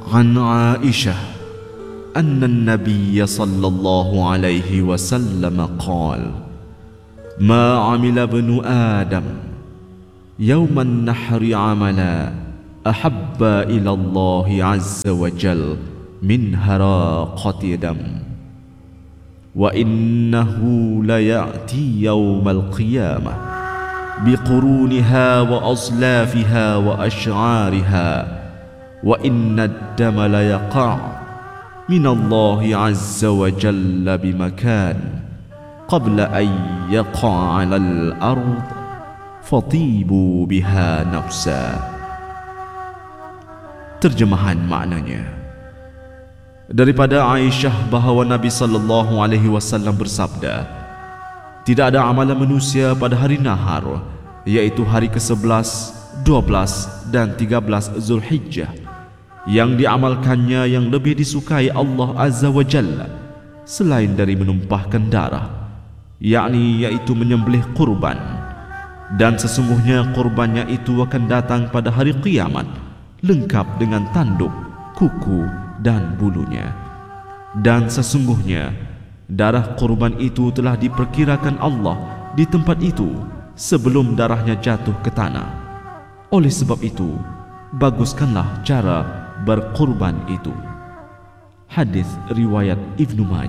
عن عائشة أن النبي صلى الله عليه وسلم قال: ما عمل ابن آدم يوم النحر عملا أحب إلى الله عز وجل من هراقة دم، وإنه ليأتي يوم القيامة بقرونها وأصلافها وأشعارها، وإن الدم ليقع من الله عز وجل بمكان قبل أن يقع على الأرض فطيبوا بها نفسا. Terjemahan maknanya, daripada Aisyah bahawa Nabi sallallahu alaihi wasallam bersabda, tidak ada amalan manusia pada hari nahar, iaitu hari ke-11, 12 dan 13 Zulhijjah, yang diamalkannya yang lebih disukai Allah Azza wa Jalla selain dari menumpahkan darah, yakni iaitu menyembelih kurban. Dan sesungguhnya kurbannya itu akan datang pada hari kiamat lengkap dengan tanduk, kuku dan bulunya. Dan sesungguhnya darah kurban itu telah diperkirakan Allah di tempat itu sebelum darahnya jatuh ke tanah. Oleh sebab itu, baguskanlah cara berkurban itu. Hadis riwayat Ibnu Majah.